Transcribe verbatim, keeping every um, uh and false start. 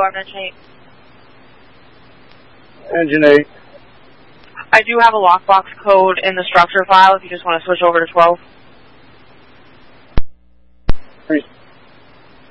I'm Engine eight. Engine eight. I do have a lockbox code in the structure file if you just want to switch over to twelve. Three